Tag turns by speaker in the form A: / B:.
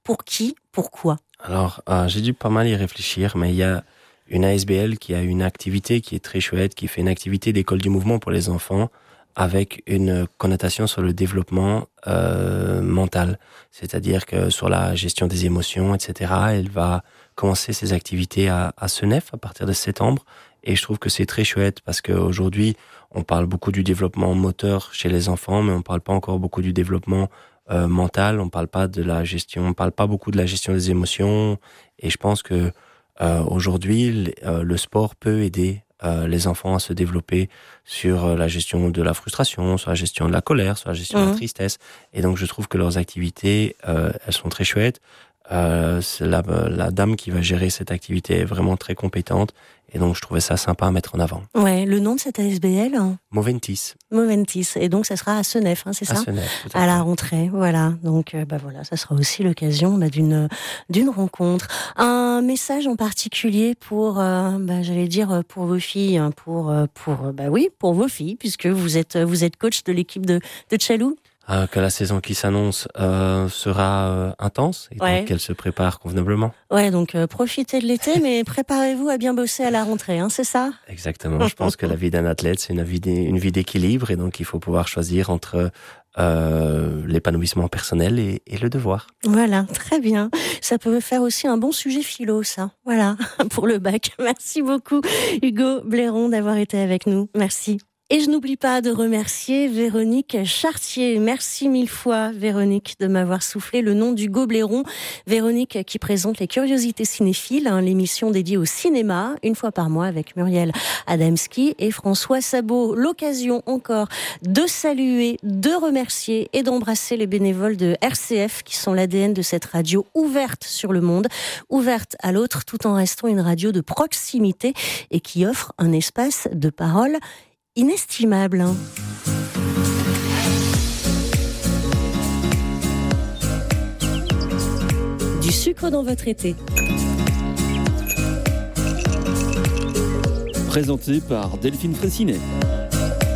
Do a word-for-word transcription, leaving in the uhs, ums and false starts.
A: Pour qui? Pourquoi?
B: Alors, euh, j'ai dû pas mal y réfléchir, mais il y a une A S B L qui a une activité qui est très chouette, qui fait une activité d'école du mouvement pour les enfants, avec une connotation sur le développement euh, mental. C'est-à-dire que sur la gestion des émotions, et cetera, elle va commencer ses activités à, à Senef à partir de septembre. Et je trouve que c'est très chouette parce qu'aujourd'hui, on parle beaucoup du développement moteur chez les enfants, mais on parle pas encore beaucoup du développement euh, mental. On parle pas de la gestion, on parle pas beaucoup de la gestion des émotions. Et je pense que euh, aujourd'hui, euh, le sport peut aider Euh, les enfants à se développer sur euh, la gestion de la frustration, sur la gestion de la colère, sur la gestion mmh. de la tristesse. Et donc, je trouve que leurs activités, euh, elles sont très chouettes. Euh, c'est la, la dame qui va gérer cette activité est vraiment très compétente. Et donc, je trouvais ça sympa à mettre en avant.
A: Ouais, le nom de cette A S B L hein
B: Moventis.
A: Moventis. Et donc, ça sera à Senef, hein, c'est ça?
B: À Senef, tout à,
A: à
B: fait.
A: la rentrée, voilà. Donc, euh, bah voilà, ça sera aussi l'occasion bah, d'une d'une rencontre. Un message en particulier pour, euh, bah, j'allais dire pour vos filles, pour pour bah oui, pour vos filles, puisque vous êtes vous êtes coach de l'équipe de de Tchalou.
B: Euh, que la saison qui s'annonce euh, sera euh, intense et ouais. donc qu'elle se prépare convenablement.
A: Ouais, donc euh, profitez de l'été, mais préparez-vous à bien bosser à la rentrée, hein, c'est ça?
B: Exactement. Je pense que la vie d'un athlète, c'est une vie, une vie d'équilibre, et donc il faut pouvoir choisir entre euh, l'épanouissement personnel et, et le devoir.
A: Voilà, très bien. Ça peut faire aussi un bon sujet philo, ça. Voilà, pour le bac. Merci beaucoup, Hugo Blairon, d'avoir été avec nous. Merci. Et je n'oublie pas de remercier Véronique Chartier. Merci mille fois, Véronique, de m'avoir soufflé le nom d'Hugo Blairon. Véronique qui présente les Curiosités Cinéphiles, hein, l'émission dédiée au cinéma, une fois par mois avec Muriel Adamski et François Sabot. L'occasion encore de saluer, de remercier et d'embrasser les bénévoles de R C F qui sont l'A D N de cette radio ouverte sur le monde, ouverte à l'autre tout en restant une radio de proximité et qui offre un espace de parole inestimable. Du sucre dans votre été.
C: Présenté par Delphine Fraissinet.